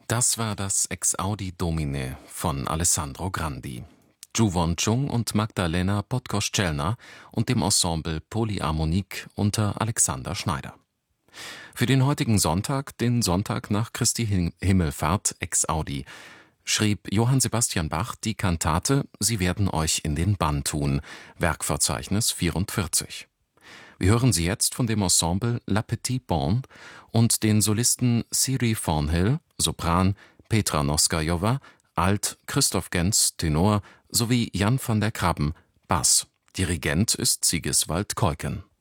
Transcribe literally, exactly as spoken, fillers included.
Das war das Ex-Audi Domine von Alessandro Grandi. Zhu Won-chung und Magdalena Podgoszczelna und dem Ensemble Polyharmonik unter Alexander Schneider. Für den heutigen Sonntag, den Sonntag nach Christi Him- Himmelfahrt Ex-Audi, schrieb Johann Sebastian Bach die Kantate Sie werden euch in den Bann tun, Werkverzeichnis vierundvierzig. Wir hören sie jetzt von dem Ensemble La Petite Bande und den Solisten Siri Thornhill, Sopran, Petra Noskajowa, Alt, Christoph Genz, Tenor sowie Jan van der Krabben, Bass. Dirigent ist Sigiswald Keuken.